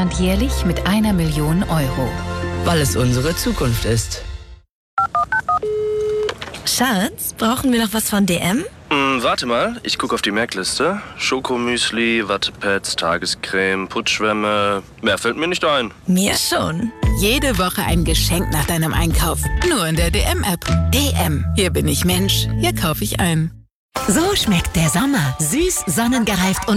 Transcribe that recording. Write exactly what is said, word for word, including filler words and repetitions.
Deutschland jährlich mit einer Million Euro. Weil es unsere Zukunft ist. Schatz, brauchen wir noch was von D M? Hm, warte mal, ich gucke auf die Merkliste. Schokomüsli, Wattepads, Tagescreme, Putzschwämme. Mehr fällt mir nicht ein. Mir schon. Jede Woche ein Geschenk nach deinem Einkauf. Nur in der D M-App. D M. Hier bin ich Mensch. Hier kaufe ich ein. So schmeckt der Sommer. Süß, sonnengereift und